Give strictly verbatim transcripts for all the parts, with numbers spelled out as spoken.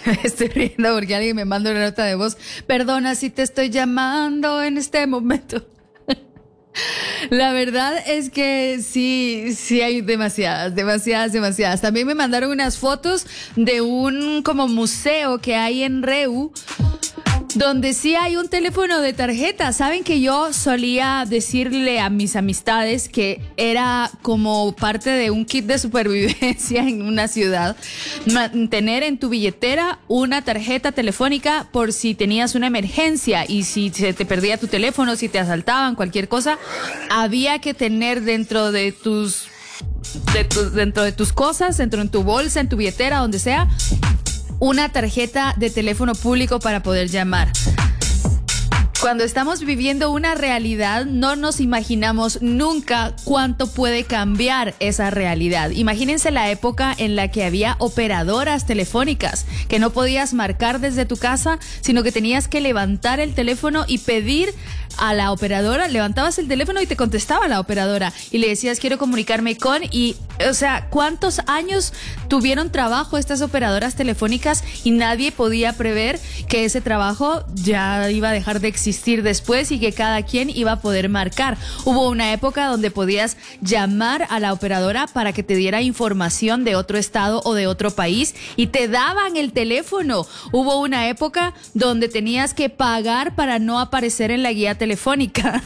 Estoy riendo porque alguien me manda una nota de voz. Perdona si te estoy llamando en este momento. La verdad es que sí, sí hay demasiadas, demasiadas, demasiadas. También me mandaron unas fotos de un como museo que hay en Reu, donde sí hay un teléfono de tarjeta. Saben que yo solía decirle a mis amistades que era como parte de un kit de supervivencia en una ciudad, tener en tu billetera una tarjeta telefónica por si tenías una emergencia y si se te perdía tu teléfono, si te asaltaban, cualquier cosa, había que tener dentro de tus, de tu, dentro de tus cosas, dentro de tu bolsa, en tu billetera, donde sea, una tarjeta de teléfono público para poder llamar. Cuando estamos viviendo una realidad, no nos imaginamos nunca cuánto puede cambiar esa realidad. Imagínense la época en la que había operadoras telefónicas, que no podías marcar desde tu casa, sino que tenías que levantar el teléfono y pedir a la operadora. Levantabas el teléfono y te contestaba la operadora y le decías quiero comunicarme con, y o sea, ¿cuántos años tuvieron trabajo estas operadoras telefónicas y nadie podía prever que ese trabajo ya iba a dejar de existir después y que cada quien iba a poder marcar? Hubo una época donde podías llamar a la operadora para que te diera información de otro estado o de otro país y te daban el teléfono. Hubo una época donde tenías que pagar para no aparecer en la guía telefónica.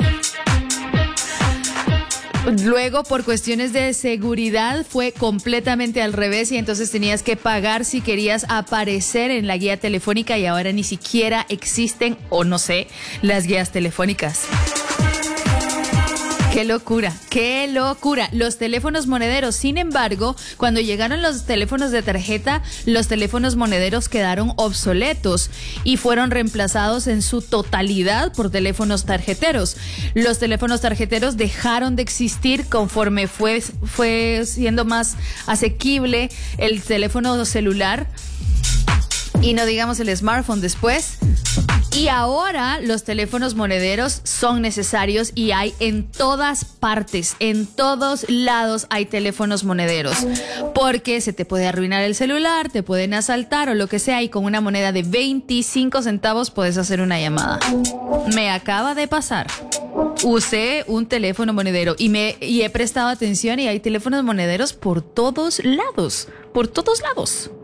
Luego, por cuestiones de seguridad, fue completamente al revés y entonces tenías que pagar si querías aparecer en la guía telefónica y ahora ni siquiera existen, o no sé, las guías telefónicas. ¡Qué locura! ¡Qué locura! Los teléfonos monederos, sin embargo, cuando llegaron los teléfonos de tarjeta, los teléfonos monederos quedaron obsoletos y fueron reemplazados en su totalidad por teléfonos tarjeteros. Los teléfonos tarjeteros dejaron de existir conforme fue, fue siendo más asequible el teléfono celular y no digamos el smartphone después. Y ahora los teléfonos monederos son necesarios y hay en todas partes, en todos lados hay teléfonos monederos. Porque se te puede arruinar el celular, te pueden asaltar o lo que sea y con una moneda de veinticinco centavos puedes hacer una llamada. Me acaba de pasar. Usé un teléfono monedero y, me, y he prestado atención y hay teléfonos monederos por todos lados, por todos lados.